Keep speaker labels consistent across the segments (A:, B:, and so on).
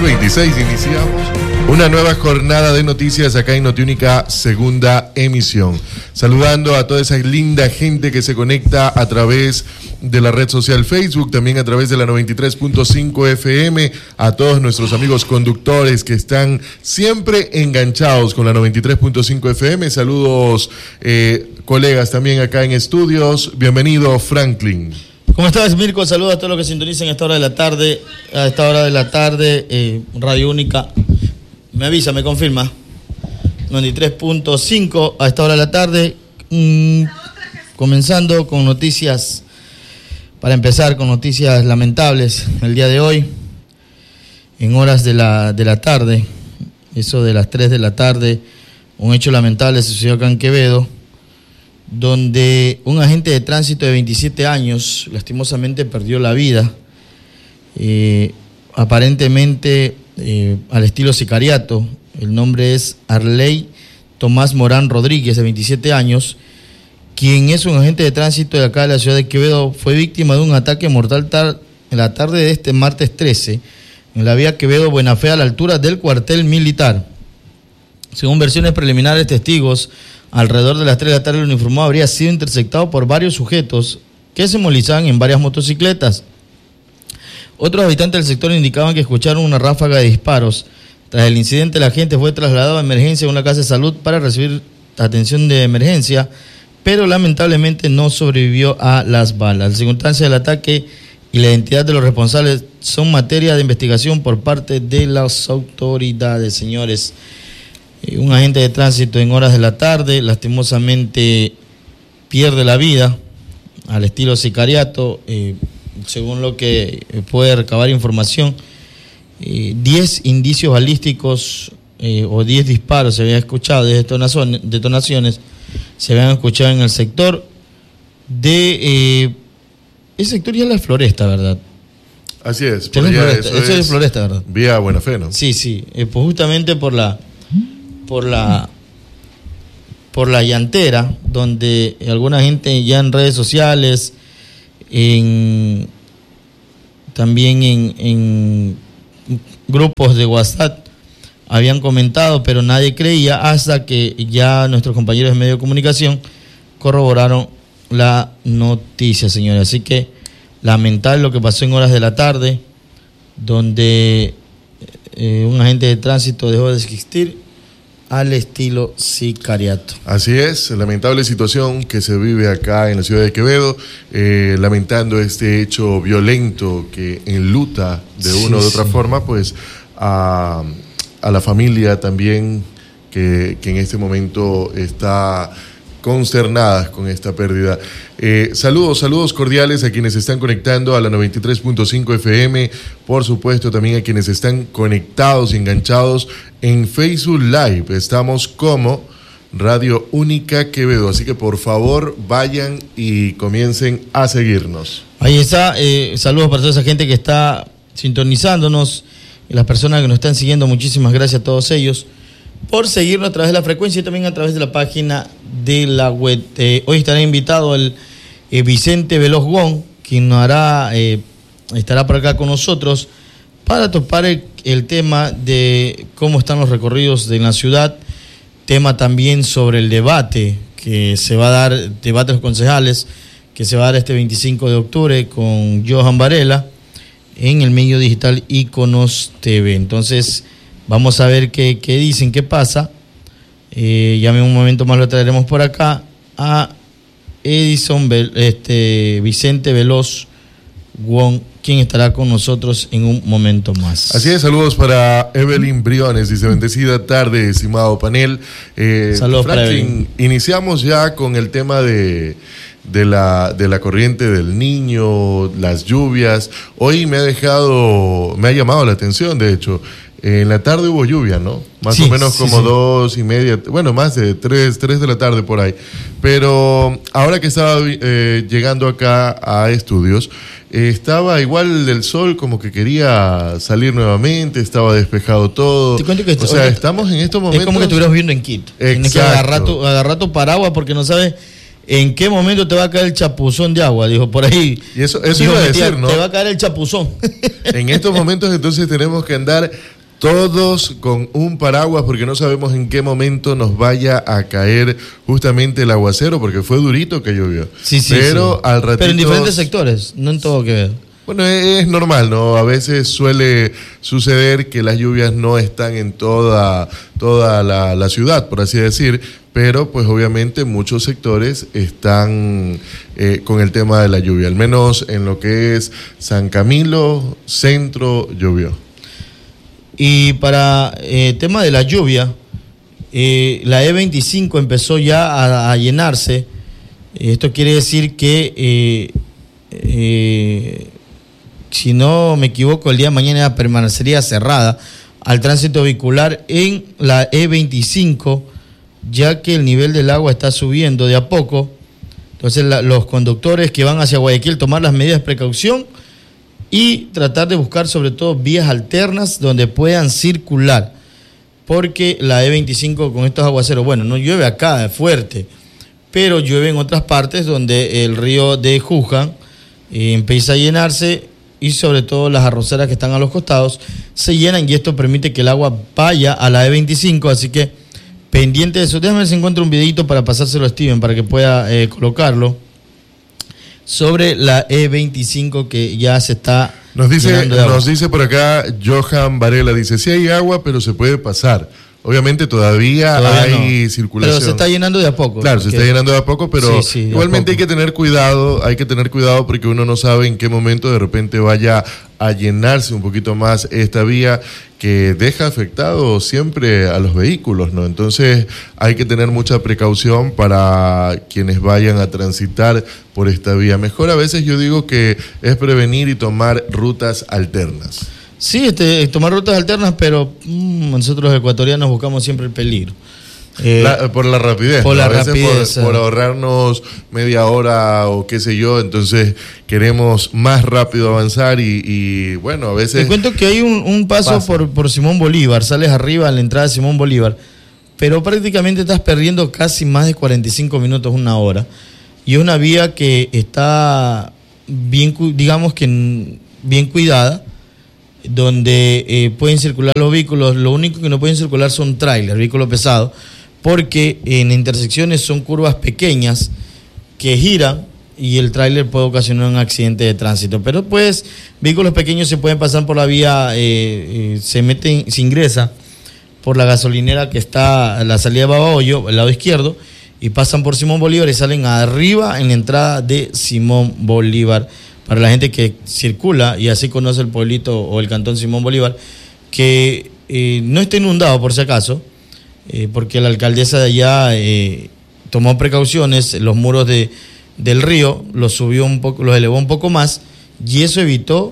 A: 26 iniciamos una nueva jornada de noticias acá en Notiúnica, segunda emisión. Saludando a toda esa linda gente que se conecta a través de la red social Facebook, también a través de la 93.5 FM, a todos nuestros amigos conductores que están siempre enganchados con la 93.5 FM. Saludos, colegas también acá en estudios. Bienvenido, Franklin.
B: ¿Cómo estás, Mirko? Saludos a todos los que sintonizan a esta hora de la tarde, Radio Única. Me avisa, me confirma. 93.5 a esta hora de la tarde. Comenzando con noticias, para empezar con noticias lamentables el día de hoy. En horas de la tarde, eso de las 3 de la tarde, un hecho lamentable sucedió acá en Quevedo, donde un agente de tránsito de 27 años lastimosamente perdió la vida, aparentemente al estilo sicariato. El nombre es Arley Tomás Morán Rodríguez, de 27 años, quien es un agente de tránsito de acá de la ciudad de Quevedo. Fue víctima de un ataque mortal en la tarde de este martes 13 en la vía Quevedo-Buenafé, a la altura del cuartel militar. Según versiones preliminares, testigos, alrededor de las 3 de la tarde, el uniformado habría sido interceptado por varios sujetos que se movilizaban en varias motocicletas. Otros habitantes del sector indicaban que escucharon una ráfaga de disparos. Tras el incidente, el agente fue trasladado a emergencia a una casa de salud para recibir atención de emergencia, pero lamentablemente no sobrevivió a las balas. Las circunstancias del ataque y la identidad de los responsables son materia de investigación por parte de las autoridades, señores. Un agente de tránsito en horas de la tarde lastimosamente pierde la vida al estilo sicariato. Según lo que puede recabar información, 10 indicios balísticos o 10 disparos se habían escuchado, 10 detonaciones se habían escuchado en el sector de ese sector ya es la Floresta, ¿verdad?
A: Así es.
B: Eso es Floresta, ¿verdad?
A: Vía Buenafé, ¿no?
B: Sí, pues justamente por la llantera, donde alguna gente ya en redes sociales, también en grupos de WhatsApp habían comentado, pero nadie creía, hasta que ya nuestros compañeros de medio de comunicación corroboraron la noticia, señores. Así que lamentable lo que pasó en horas de la tarde, donde un agente de tránsito dejó de existir al estilo sicariato.
A: Así es, lamentable situación que se vive acá en la ciudad de Quevedo, lamentando este hecho violento que enluta de una u otra forma, pues a la familia también que en este momento está consternadas con esta pérdida. Saludos cordiales a quienes están conectando a la 93.5 FM, por supuesto también a quienes están conectados y enganchados en Facebook Live. Estamos como Radio Única Quevedo, así que por favor vayan y comiencen a seguirnos.
B: Ahí está, saludos para toda esa gente que está sintonizándonos y las personas que nos están siguiendo. Muchísimas gracias a todos ellos por seguirnos a través de la frecuencia y también a través de la página de la web. Hoy estará invitado el Vicente Veloz Wong, quien estará por acá con nosotros para topar el tema de cómo están los recorridos en la ciudad, tema también sobre el debate que se va a dar, debate de los concejales, que se va a dar este 25 de octubre con Johan Varela en el medio digital Iconos TV. Entonces, vamos a ver qué dicen, qué pasa. Ya en un momento más lo traeremos por acá a Vicente Veloz Wong, quien estará con nosotros en un momento más.
A: Así es, saludos para Evelyn Briones, dice: bendecida tarde, estimado panel.
B: Saludos,
A: Franklin. Iniciamos ya con el tema de la corriente del Niño, las lluvias. Hoy me ha llamado la atención, de hecho. En la tarde hubo lluvia, ¿no? Más o menos como 2:30, bueno, más de 3 de la tarde por ahí. Pero ahora que estaba llegando acá a estudios, estaba igual el sol como que quería salir nuevamente, estaba despejado todo.
B: Te cuento que
A: estamos en estos momentos.
B: Es como que estuvieras viviendo en Quito. Tienes que agarrar tu paraguas porque no sabes en qué momento te va a caer el chapuzón de agua, dijo por ahí.
A: Y eso iba a decir, ¿no?
B: Te va a caer el chapuzón.
A: En estos momentos entonces tenemos que andar todos con un paraguas porque no sabemos en qué momento nos vaya a caer justamente el aguacero, porque fue durito que llovió.
B: Sí,
A: pero al ratito...
B: Pero en diferentes sectores, no en todo Quevedo.
A: Bueno, es normal, ¿no? A veces suele suceder que las lluvias no están en toda la ciudad, por así decir, pero pues obviamente muchos sectores están con el tema de la lluvia, al menos en lo que es San Camilo, centro, llovió.
B: Y para el tema de la lluvia, la E25 empezó ya a llenarse. Esto quiere decir que, si no me equivoco, el día de mañana permanecería cerrada al tránsito vehicular en la E25, ya que el nivel del agua está subiendo de a poco. Entonces los conductores que van hacia Guayaquil tomar las medidas de precaución y tratar de buscar sobre todo vías alternas donde puedan circular, porque la E25 con estos aguaceros, bueno, no llueve acá fuerte, pero llueve en otras partes donde el río de Juján empieza a llenarse y sobre todo las arroceras que están a los costados se llenan y esto permite que el agua vaya a la E25, así que pendiente de eso. Déjame ver si encuentro un videito para pasárselo a Steven para que pueda colocarlo sobre la E25 que ya se está
A: nos dice por acá Johan Varela, dice, sí hay agua pero se puede pasar. Obviamente todavía hay
B: no.
A: circulación.
B: Pero se está llenando de a poco.
A: Claro, se está llenando de a poco, pero
B: sí,
A: igualmente hay que tener cuidado porque uno no sabe en qué momento de repente vaya a llenarse un poquito más esta vía que deja afectado siempre a los vehículos, ¿no? Entonces hay que tener mucha precaución para quienes vayan a transitar por esta vía. Mejor a veces yo digo que es prevenir y tomar rutas alternas.
B: Sí, tomar rutas alternas, pero nosotros los ecuatorianos buscamos siempre el peligro.
A: Por la rapidez.
B: Por
A: ¿no?
B: la rapidez.
A: Por ahorrarnos media hora o qué sé yo, entonces queremos más rápido avanzar y bueno, a veces...
B: Te cuento que hay un paso por Simón Bolívar, sales arriba a la entrada de Simón Bolívar, pero prácticamente estás perdiendo casi más de 45 minutos, una hora, y es una vía que está bien, digamos que bien cuidada, donde pueden circular los vehículos. Lo único que no pueden circular son trailers, vehículos pesados, porque en intersecciones son curvas pequeñas que giran y el tráiler puede ocasionar un accidente de tránsito. Pero pues vehículos pequeños se pueden pasar por la vía, se ingresa por la gasolinera que está a la salida de Babahoyo, el lado izquierdo, y pasan por Simón Bolívar y salen arriba en la entrada de Simón Bolívar. Para la gente que circula y así conoce el pueblito o el cantón Simón Bolívar, que no está inundado por si acaso, porque la alcaldesa de allá tomó precauciones, los muros del río los subió un poco, los elevó un poco más, y eso evitó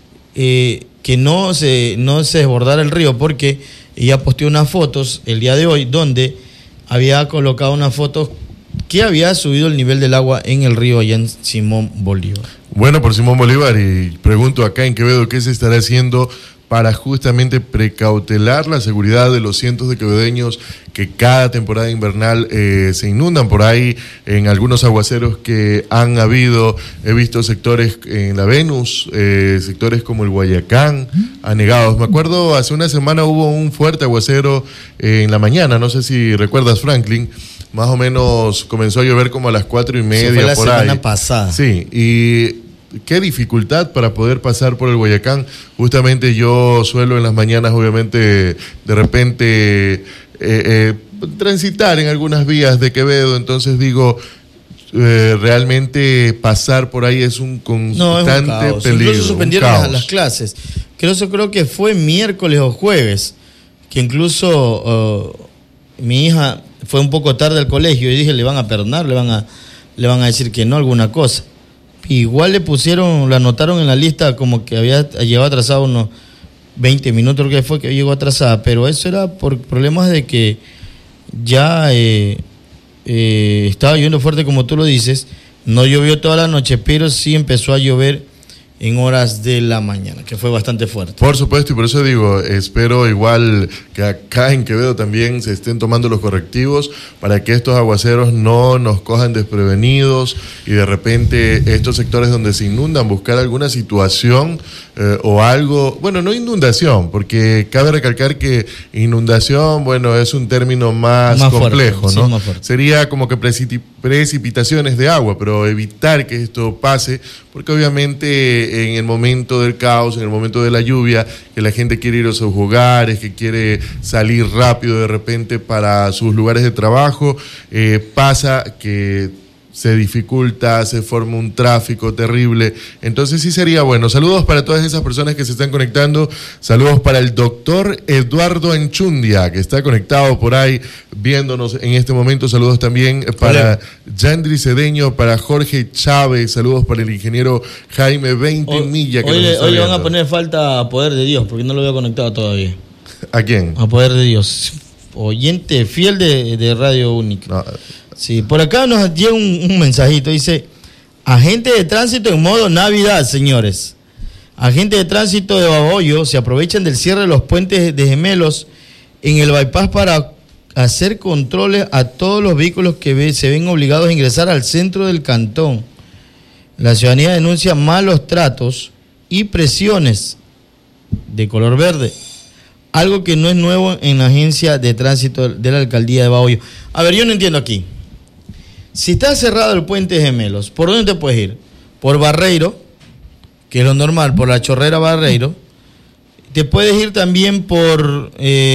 B: que no se desbordara el río, porque ella posteó unas fotos el día de hoy donde había colocado unas fotos que había subido el nivel del agua en el río allá en Simón Bolívar.
A: Bueno, por Simón Bolívar, y pregunto acá en Quevedo, ¿qué se estará haciendo para justamente precautelar la seguridad de los cientos de quevedeños que cada temporada invernal se inundan por ahí en algunos aguaceros que han habido? He visto sectores en la Venus, sectores como el Guayacán, anegados. Me acuerdo, hace una semana hubo un fuerte aguacero en la mañana, no sé si recuerdas, Franklin. Más o menos comenzó a llover como a las 4:30
B: Eso fue la
A: por ahí.
B: semana pasada.
A: Sí, y qué dificultad para poder pasar por el Guayacán. Justamente yo suelo en las mañanas, obviamente, de repente transitar en algunas vías de Quevedo, entonces digo, realmente pasar por ahí es un constante peligro.
B: Incluso suspendieron las clases. Creo que fue miércoles o jueves, que incluso mi hija fue un poco tarde al colegio y dije, le van a perdonar, le van a decir que no, alguna cosa. Igual la anotaron en la lista como que había llegado atrasado unos 20 minutos, creo que fue que llegó atrasada, pero eso era por problemas de que ya estaba lloviendo fuerte, como tú lo dices. No llovió toda la noche, pero sí empezó a llover en horas de la mañana, que fue bastante fuerte.
A: Por supuesto, y por eso digo, espero igual que acá en Quevedo también se estén tomando los correctivos para que estos aguaceros no nos cojan desprevenidos y de repente estos sectores donde se inundan buscar alguna situación o algo, bueno, no inundación, porque cabe recalcar que inundación, bueno, es un término más complejo, fuerte, ¿no? Sí, más fuerte. Sería como que precipitaciones de agua, pero evitar que esto pase, porque obviamente en el momento del caos, en el momento de la lluvia, que la gente quiere ir a sus hogares, que quiere salir rápido de repente para sus lugares de trabajo, pasa que se dificulta, se forma un tráfico terrible. Entonces sí sería bueno. Saludos para todas esas personas que se están conectando. Saludos para el doctor Eduardo Enchundia, que está conectado por ahí viéndonos en este momento. Saludos también para Yandri Cedeño, para Jorge Chávez. Saludos para el ingeniero Jaime Ventimilla.
B: Hoy le van a poner falta a Poder de Dios, porque no lo veo conectado todavía.
A: ¿A quién?
B: A Poder de Dios. Oyente fiel de Radio Única. No. Sí, por acá nos llega un mensajito, dice: agente de tránsito en modo Navidad, señores. Agentes de tránsito de Babahoyo se aprovechan del cierre de los puentes de Gemelos en el bypass para hacer controles a todos los vehículos que se ven obligados a ingresar al centro del cantón. La ciudadanía denuncia malos tratos y presiones de color verde, algo que no es nuevo en la agencia de tránsito de la alcaldía de Babahoyo. A ver, yo no entiendo aquí. Si está cerrado el puente de Gemelos, ¿por dónde te puedes ir? Por Barreiro, que es lo normal, por la Chorrera Barreiro. Te puedes ir también por,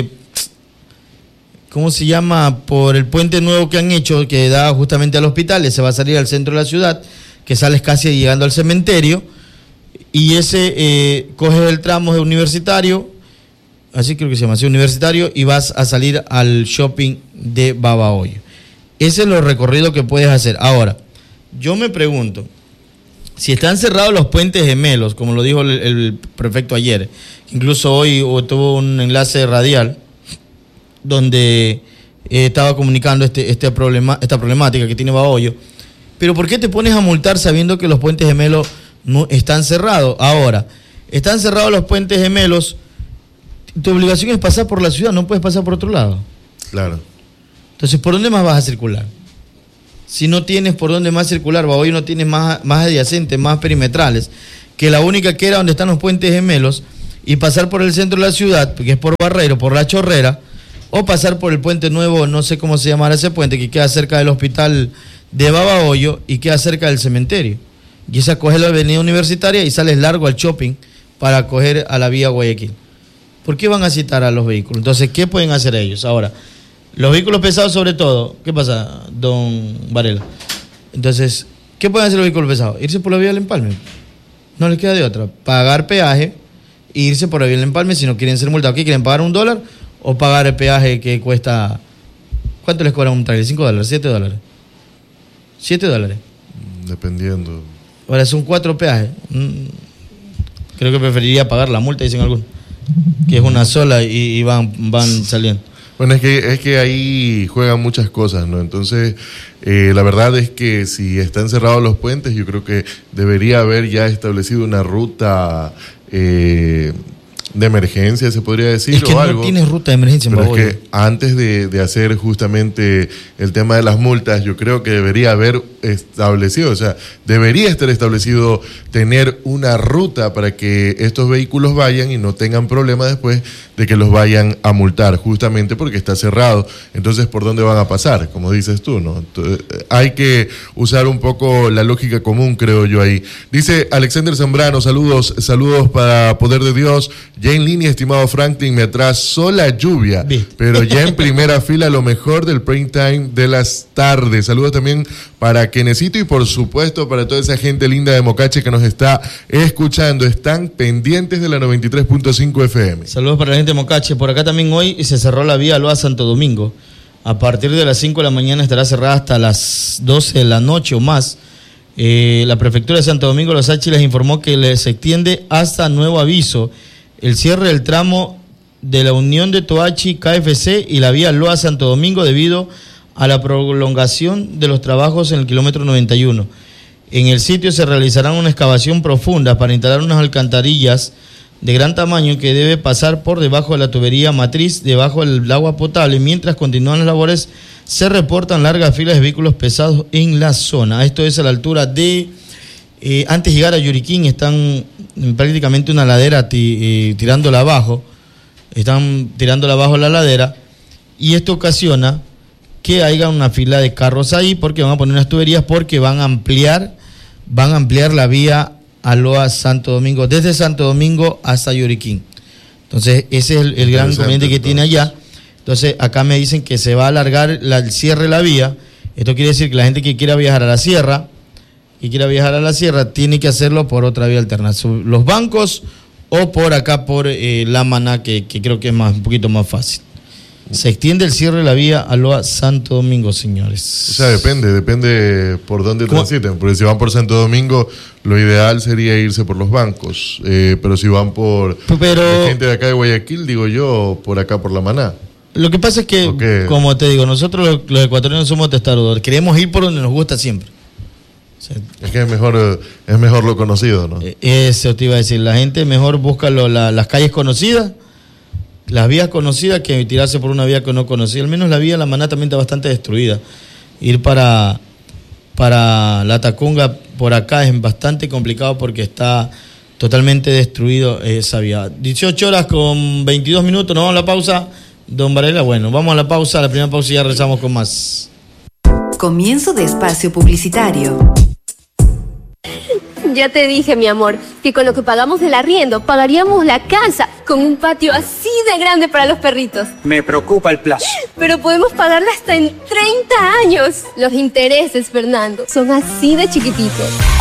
B: ¿cómo se llama? Por el puente nuevo que han hecho, que da justamente al hospital. Ese va a salir al centro de la ciudad, que sales casi llegando al cementerio. Y ese coges el tramo de Universitario, así creo que se llama, así, Universitario, y vas a salir al shopping de Babahoyo. Ese es el recorrido que puedes hacer. Ahora, yo me pregunto, si están cerrados los puentes gemelos, como lo dijo el prefecto ayer, incluso hoy tuvo un enlace radial donde estaba comunicando esta problemática que tiene Babahoyo, pero ¿por qué te pones a multar sabiendo que los puentes gemelos no están cerrados? Ahora, están cerrados los puentes gemelos, tu obligación es pasar por la ciudad, no puedes pasar por otro lado.
A: Claro.
B: Entonces, ¿por dónde más vas a circular? Si no tienes por dónde más circular, Babahoyo no tienes más adyacentes, más perimetrales, que la única que era donde están los puentes gemelos, y pasar por el centro de la ciudad, porque es por Barreiro, por la Chorrera, o pasar por el puente nuevo, no sé cómo se llamará ese puente, que queda cerca del hospital de Babahoyo y queda cerca del cementerio. Y esa coge la avenida Universitaria y sales largo al shopping para coger a la vía Guayaquil. ¿Por qué van a citar a los vehículos? Entonces, ¿qué pueden hacer ellos? Ahora, los vehículos pesados sobre todo, ¿qué pasa, don Varela? Entonces, ¿qué pueden hacer los vehículos pesados? Irse por la vía del Empalme. No les queda de otra. Pagar peaje e irse por la vía del Empalme si no quieren ser multados. ¿Qué quieren? ¿Pagar $1 o pagar el peaje que cuesta? ¿Cuánto les cobra un trailer? $5, $7. $7.
A: Dependiendo.
B: Ahora son 4 peajes. Creo que preferiría pagar la multa, dicen algunos, que es una sola y van saliendo.
A: Bueno, es que ahí juegan muchas cosas, ¿no? Entonces, la verdad es que si están cerrados los puentes, yo creo que debería haber ya establecido una ruta de emergencia, se podría decir,
B: es que
A: o
B: no
A: algo.
B: Tienes ruta de emergencia en
A: Pero es que antes de hacer justamente el tema de las multas, yo creo que debería haber establecido, o sea, debería estar establecido tener una ruta para que estos vehículos vayan y no tengan problemas después de que los vayan a multar, justamente porque está cerrado. Entonces, ¿por dónde van a pasar? Como dices tú, ¿no? Entonces, hay que usar un poco la lógica común, creo yo ahí. Dice Alexander Zambrano, saludos para Poder de Dios. Ya en línea, estimado Franklin, me atrasó la lluvia, pero ya en primera fila lo mejor del prime time de las tardes. Saludos también para Kenecito y por supuesto para toda esa gente linda de Mocache que nos está escuchando. Están pendientes de la 93.5 FM.
B: Saludos para la gente de Mocache. Por acá también hoy se cerró la vía Loa Santo Domingo. A partir de las 5 de la mañana estará cerrada hasta las 12 de la noche o más. La prefectura de Santo Domingo Los Áchilas informó que les extiende hasta nuevo aviso el cierre del tramo de la Unión de Toachi, KFC y la vía Loa Santo Domingo debido a la prolongación de los trabajos en el kilómetro 91. En el sitio se realizará una excavación profunda para instalar unas alcantarillas de gran tamaño que debe pasar por debajo de la tubería matriz, debajo del agua potable. Mientras continúan las labores, se reportan largas filas de vehículos pesados en la zona. Esto es a la altura de, antes de llegar a Yuriquín, están prácticamente una ladera tirándola abajo. Están tirándola abajo la ladera y esto ocasiona que haya una fila de carros ahí porque van a poner unas tuberías porque van a ampliar la vía Aloa Santo Domingo, desde Santo Domingo hasta Yuriquín. Entonces ese es el gran inconveniente que tiene allá. Entonces acá me dicen que se va a alargar el cierre de la vía. Esto quiere decir que la gente que quiera viajar a la sierra, tiene que hacerlo por otra vía alterna, los bancos o por acá por La Maná, que creo que es un poquito más fácil. Se extiende el cierre de la vía Aloa Santo Domingo, señores.
A: O sea, depende por dónde transiten. Porque si van por Santo Domingo, lo ideal sería irse por los bancos. Pero si van por la gente de acá de Guayaquil, digo yo, por acá por La Maná.
B: Lo que pasa es que, como te digo, nosotros los ecuatorianos somos testarudos. Queremos ir por donde nos gusta siempre. O sea,
A: es que es mejor lo conocido, ¿no?
B: Eso te iba a decir. La gente mejor busca las calles conocidas, las vías conocidas, que tirarse por una vía que no conocía. Al menos la vía La Maná también está bastante destruida. Ir para la Tacunga por acá es bastante complicado porque está totalmente destruido esa vía. 18 horas con 22 minutos, nos vamos a la pausa. Don Varela, bueno, vamos a la pausa, la primera pausa y ya regresamos con más.
C: Comienzo de espacio publicitario.
D: Ya te dije, mi amor, que con lo que pagamos del arriendo, pagaríamos la casa con un patio así de grande para los perritos.
E: Me preocupa el plazo.
D: Pero podemos pagarla hasta en 30 años. Los intereses, Fernando, son así de chiquititos.